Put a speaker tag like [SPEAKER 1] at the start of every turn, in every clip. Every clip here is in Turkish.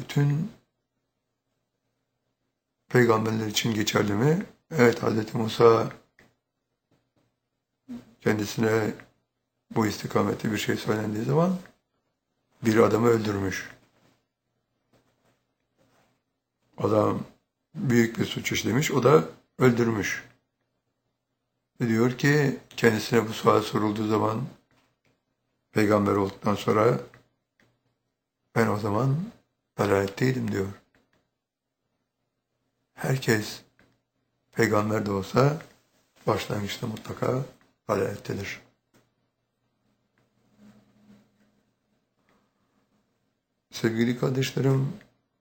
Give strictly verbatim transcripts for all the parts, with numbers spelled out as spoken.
[SPEAKER 1] bütün peygamberler için geçerli mi? Evet, Hazreti Musa kendisine bu istikamette bir şey söylendiği zaman bir adamı öldürmüş. Adam büyük bir suç işlemiş, o da öldürmüş. Ve diyor ki kendisine bu sual sorulduğu zaman peygamber olduktan sonra ben o zaman dalaletteydim diyor. Herkes peygamber de olsa başlangıçta mutlaka dalalettedir. Sevgili kardeşlerim,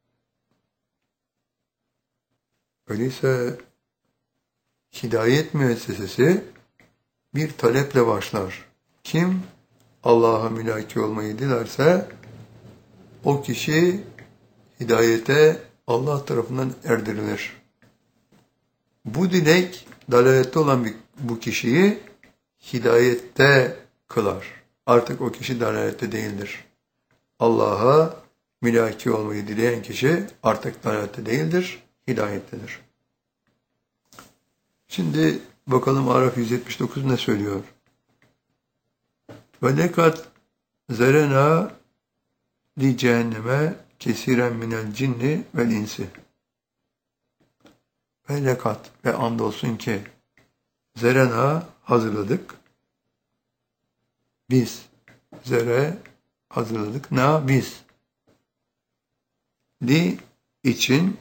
[SPEAKER 1] öyleyse hidayet müessesesi bir taleple başlar. Kim Allah'a mülaki olmayı dilerse o kişi hidayete Allah tarafından erdirilir. Bu dilek dalalette olan bir, bu kişiyi hidayette kılar. Artık o kişi dalalette değildir. Allah'a mülaki olmayı dileyen kişi artık dalalette değildir, hidayettedir. Şimdi bakalım Araf yüz yetmiş dokuz ne söylüyor? Ve lekat zerena li cehenneme kesiren minel cinni vel insi. Ve lekat ve andolsun ki zerena hazırladık. Biz zere hazırladık. Na biz. Li için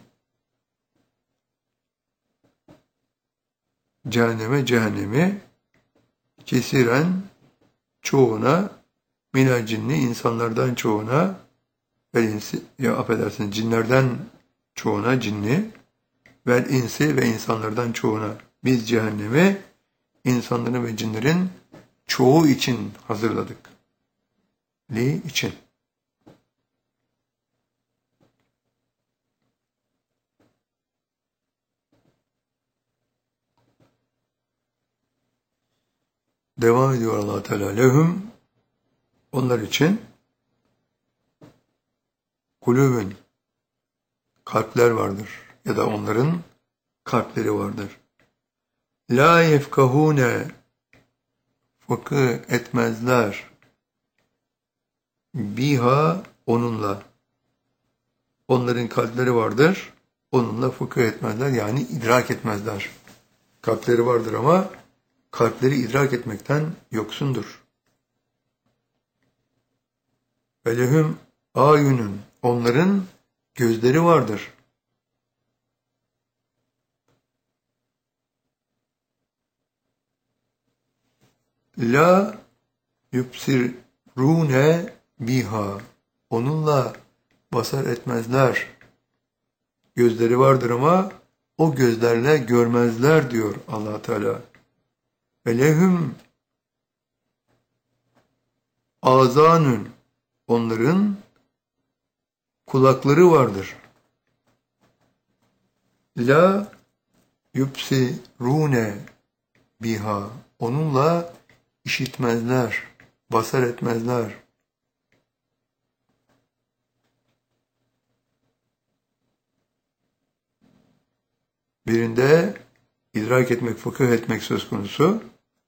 [SPEAKER 1] cehenneme cehennemi kesiren çoğuna minel cinni insanlardan çoğuna vel insi ya affedersin cinlerden çoğuna cinni vel insi ve insanlardan çoğuna biz cehennemi insanların ve cinlerin çoğu için hazırladık. Li için. Devam ediyor Allah Teala. Lehum onlar için kulübün kalpler vardır ya da onların kalpleri vardır. La yefkahune fıkıh etmezler biha onunla. Onların kalpleri vardır. Onunla fıkıh etmezler yani idrak etmezler. Kalpleri vardır ama kalpleri idrak etmekten yoksundur. Ve lehum ayunun onların gözleri vardır. La yubsirune biha onunla basar etmezler. Gözleri vardır ama o gözlerle görmezler diyor Allah Teala. Ve lehum azanun onların kulakları vardır. La yubsirune biha onunla işitmezler, basar etmezler. Birinde idrak etmek, fıkıh etmek söz konusu.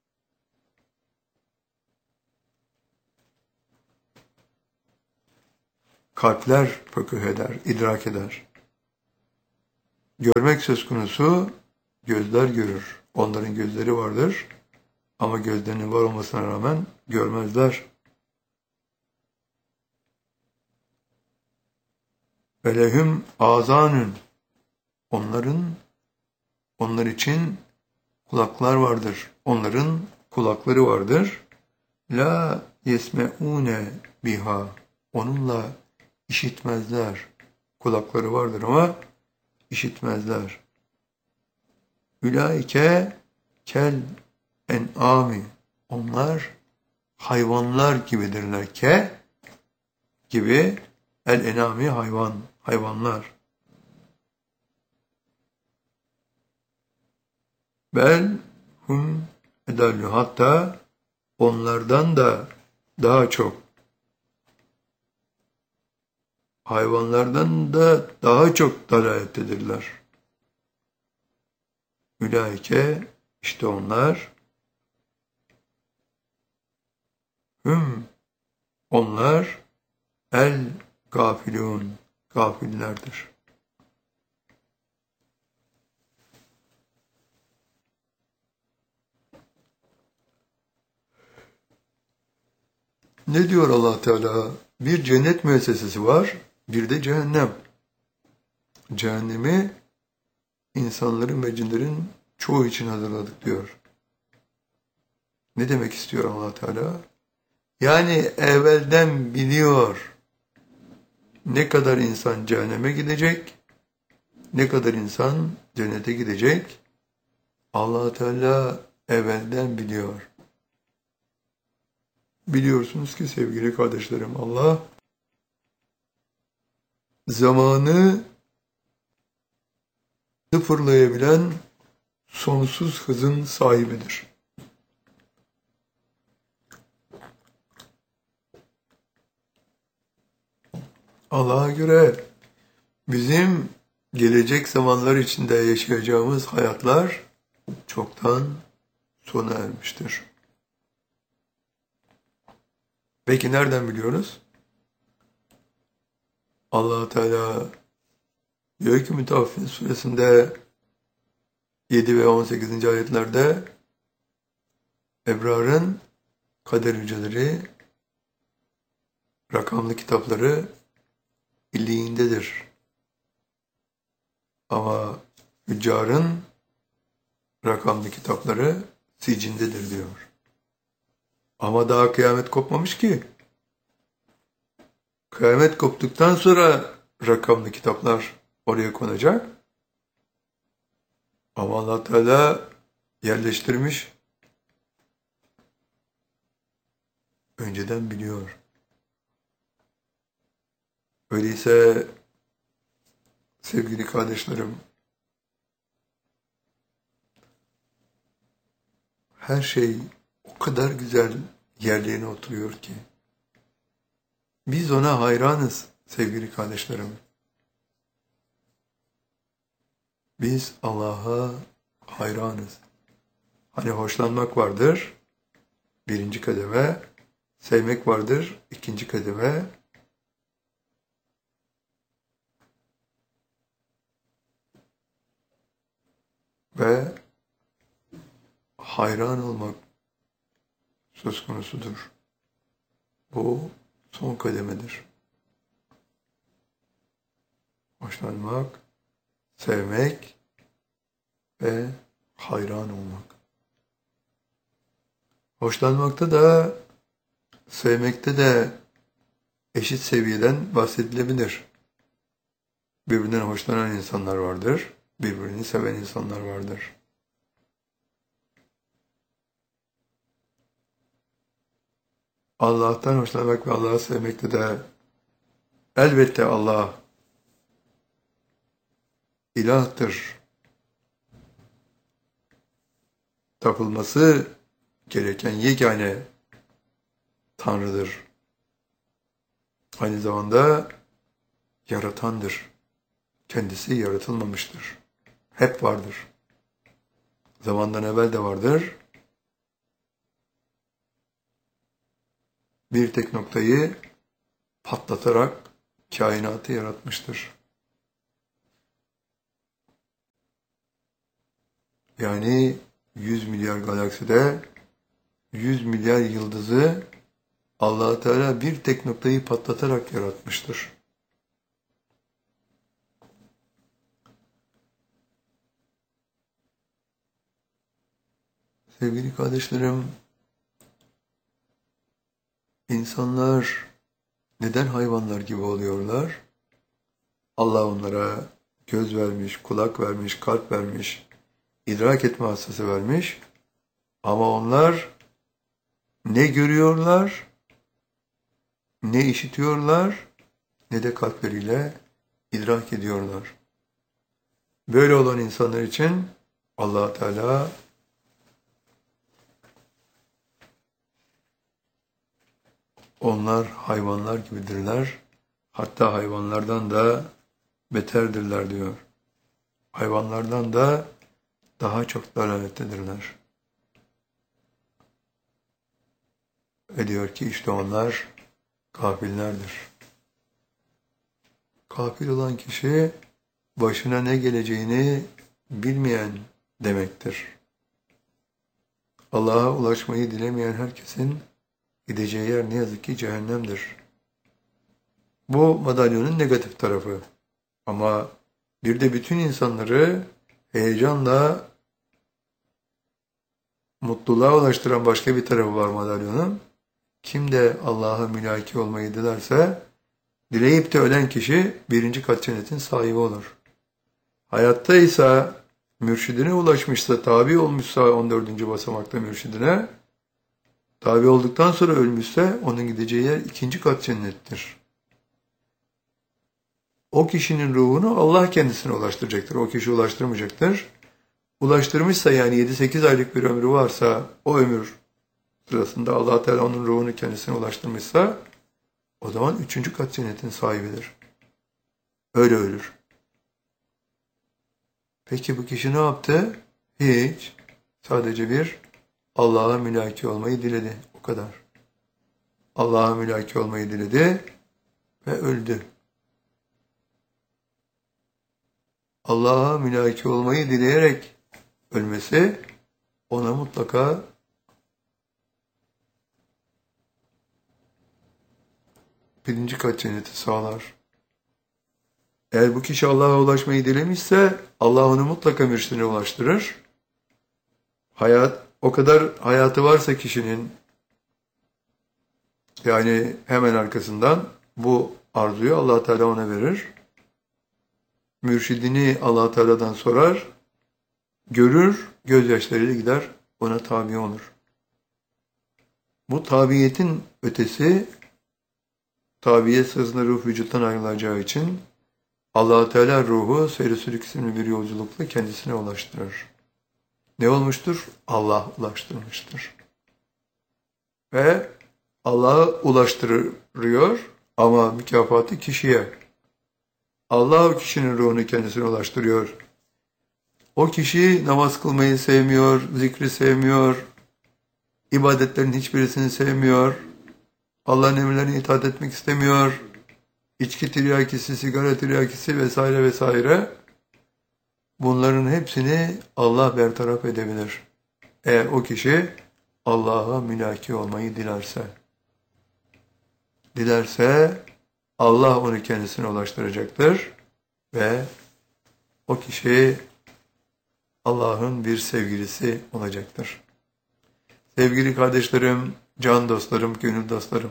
[SPEAKER 1] Kalpler fıkıh eder, idrak eder. Görmek söz konusu, gözler görür. Onların gözleri vardır. Ama gözlerinin var olmasına rağmen görmezler. Ve lehum azanun onların onlar için kulaklar vardır. Onların kulakları vardır. La yesmeune biha onunla işitmezler. Kulakları vardır ama işitmezler. Ülaike kel en'ami onlar hayvanlar gibidirler. Ke gibi el enami hayvan hayvanlar. Bel hum edellü hatta onlardan da daha çok hayvanlardan da daha çok dalalettedirler. Ülaike, işte onlar, hüm, onlar, el gafilun, gafillerdir. Ne diyor Allah Teala? Bir cennet müessesesi var, bir de cehennem. Cehennemi insanların ve cinlerin çoğu için hazırladık diyor. Ne demek istiyor Allah Teala? Yani evvelden biliyor ne kadar insan cehenneme gidecek, ne kadar insan cennete gidecek. Allah Teala evvelden biliyor. Biliyorsunuz ki sevgili kardeşlerim, Allah zamanı sıfırlayabilen sonsuz hızın sahibidir. Allah'a göre bizim gelecek zamanlar içinde yaşayacağımız hayatlar çoktan sona ermiştir. Peki nereden biliyoruz? Allah Teala diyor ki Mütevaffin suresinde yedi ve on sekizinci ayetlerde Ebrar'ın kader hücreleri, rakamlı kitapları illiğindedir. Ama hüccarın rakamlı kitapları sicindedir diyor. Ama daha kıyamet kopmamış ki. Kıyamet koptuktan sonra rakamlı kitaplar oraya konacak. Ama Allah Teala yerleştirmiş. Önceden biliyor. Öyleyse sevgili kardeşlerim, her şey o kadar güzel yerlerine oturuyor ki. Biz ona hayranız sevgili kardeşlerim. Biz Allah'a hayranız. Hani hoşlanmak vardır, birinci kademe, sevmek vardır, ikinci kademe, ve hayran olmak söz konusudur. Bu son kademedir. Hoşlanmak, sevmek ve hayran olmak. Hoşlanmakta da, sevmekte de eşit seviyeden bahsedilebilir. Birbirinden hoşlanan insanlar vardır, birbirini seven insanlar vardır. Allah'tan hoşlanmak ve Allah'ı sevmekte de elbette Allah ilahtır. Tapılması gereken yegane Tanrı'dır. Aynı zamanda yaratandır. Kendisi yaratılmamıştır. Hep vardır. Zamandan evvel de vardır. Bir tek noktayı patlatarak kainatı yaratmıştır. Yani yüz milyar galakside yüz milyar yıldızı Allah Teala bir tek noktayı patlatarak yaratmıştır. Sevgili kardeşlerim, insanlar neden hayvanlar gibi oluyorlar? Allah onlara göz vermiş, kulak vermiş, kalp vermiş, idrak etme hassası vermiş. Ama onlar ne görüyorlar, ne işitiyorlar, ne de kalpleriyle idrak ediyorlar. Böyle olan insanlar için Allah Teala onlar hayvanlar gibidirler. Hatta hayvanlardan da beterdirler diyor. Hayvanlardan da daha çok dalalettedirler. Ve diyor ki işte onlar gafillerdir. Gafil olan kişi başına ne geleceğini bilmeyen demektir. Allah'a ulaşmayı dilemeyen herkesin gideceği yer ne yazık ki cehennemdir. Bu madalyonun negatif tarafı. Ama bir de bütün insanları heyecanla mutluluğa ulaştıran başka bir tarafı var madalyonun. Kim de Allah'a mülaki olmayı dilerse, dileyip de ölen kişi birinci kat cennetin sahibi olur. Hayatta ise mürşidine ulaşmışsa, tabi olmuşsa on dördüncü basamakta mürşidine, tabi olduktan sonra ölmüşse onun gideceği yer ikinci kat cennettir. O kişinin ruhunu Allah kendisine ulaştıracaktır. O kişi ulaştırmayacaktır. Ulaştırmışsa yani yedi sekiz aylık bir ömrü varsa o ömür sırasında Allah Teala onun ruhunu kendisine ulaştırmışsa o zaman üçüncü kat cennetin sahibidir. Öyle ölür. Peki bu kişi ne yaptı? Hiç. Sadece bir Allah'a mülaki olmayı diledi. O kadar. Allah'a mülaki olmayı diledi ve öldü. Allah'a mülaki olmayı dileyerek ölmesi ona mutlaka birinci kat cenneti sağlar. Eğer bu kişi Allah'a ulaşmayı dilemişse Allah onu mutlaka mürşidine ulaştırır. Hayat, o kadar hayatı varsa kişinin yani hemen arkasından bu arzuyu Allah Teala ona verir. Mürşidini Allah Teala'dan sorar, görür, gözyaşlarıyla gider, ona tabi olur. Bu tabiyetin ötesi, tabiyet sırasında ruh vücuttan ayrılacağı için Allah Teala ruhu seyri isimli bir yolculukla kendisine ulaştırır. Ne olmuştur? Allah ulaştırmıştır. Ve Allah'a ulaştırıyor ama mükafatı kişiye. Allah o kişinin ruhunu kendisine ulaştırıyor. O kişi namaz kılmayı sevmiyor, zikri sevmiyor, ibadetlerin hiçbirisini sevmiyor, Allah'ın emirlerine itaat etmek istemiyor, içki tiryakisi, sigara tiryakisi vesaire vesaire. Bunların hepsini Allah bertaraf edebilir. Eğer o kişi Allah'a mülaki olmayı dilerse. Dilerse Allah onu kendisine ulaştıracaktır ve o kişi Allah'ın bir sevgilisi olacaktır. Sevgili kardeşlerim, can dostlarım, gönül dostlarım.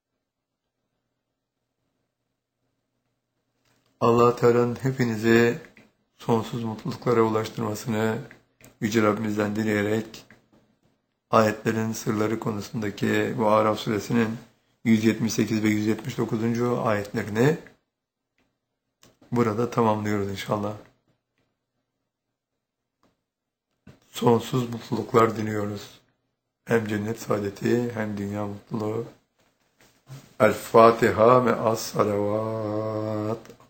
[SPEAKER 1] Allah Teala'nın hepinizi sonsuz mutluluklara ulaştırmasını Yüce Rabbimizden dileyerek ayetlerin sırları konusundaki bu Araf suresinin yüz yetmiş sekiz ve yüz yetmiş dokuzuncu ayetlerini burada tamamlıyoruz inşallah. Sonsuz mutluluklar diliyoruz. Hem cennet saadeti hem dünya mutluluğu. El Fatiha ve as salavat.